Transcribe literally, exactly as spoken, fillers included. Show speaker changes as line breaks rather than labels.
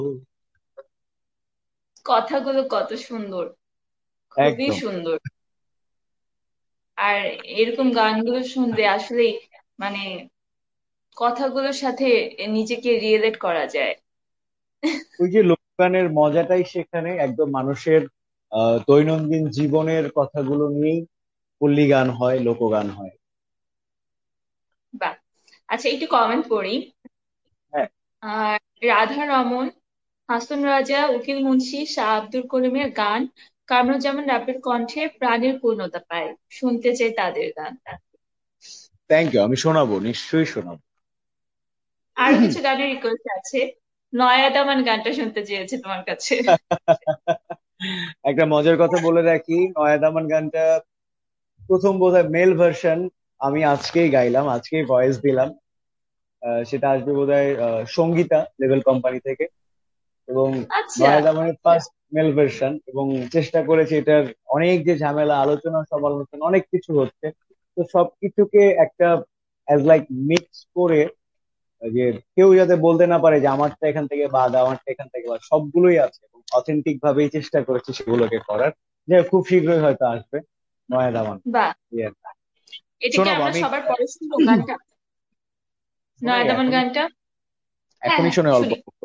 কথাগুলো কত সুন্দর, খুবই
একদম।
সুন্দর। আর এরকম গানগুলো শুনলে আসলেই মানে কথাগুলোর সাথে নিজেকে রিলেট করা যায়।
ওই যে লোকগানের মজাটাই সেখানে একদম মানুষের আহ দৈনন্দিন জীবনের কথাগুলো নিয়েই পল্লী গান হয়, লোকগান হয়।
বাহ। আচ্ছা, একটু কমেন্ট করি।
হ্যাঁ।
আর রাধা রমন, হাসন রাজা, উকিল মুন্সি, শাহ আব্দুল করিমের গান কামরুজ্জামান রাব্বির কণ্ঠে প্রাণের পূর্ণতা পায়। শুনতে চাই তাদের গান।
থ্যাংক ইউ, আমি শোনাবো, নিশ্চয়ই শোনাবো।
আরো কিছু গানের রিকোয়েস্ট আছে। নয়া দামান গানটা শুনতে চেয়েছে তোমার কাছে।
একটা মজার কথা বলে রাখি, নয়া দামান গানটা প্রথম বোধহয় মেল ভার্সন আমি আজকেই গাইলাম, আজকেই ভয়েস দিলাম। আহ, সেটা আসবে বোধহয় আহ, সঙ্গীতা লেভেল কোম্পানি থেকে। এবং
আচ্ছা।
নয়া দামানের ফার্স্ট মেল ভার্সন, এবং চেষ্টা করেছি এটার অনেক যে ঝামেলা, আলোচনা সমালোচনা অনেক কিছু হচ্ছে, তো সবকিছুকে একটা অ্যাজ লাইক মিক্স করে, যে কেউ যাতে বলতে না পারে যে আমারটা এখান থেকে বাদ, আমারটা এখান থেকে বাদ, সবগুলোই আছে এবং অথেন্টিক ভাবেই চেষ্টা করেছি সেগুলোকে করার। যে খুব শীঘ্রই হয়তো আসবে নয়া দামান।
বাহ।
Yes.
এটা কি
শোনাবো
আমরা
আমি।
সবার পরে শুনবো গানটা?
শোনাই
নয়া দামান
এখনই,
গানটা? হ্যাঁ
এখনই
হ্যাঁ,
শোনাই অল্প।
শুনি।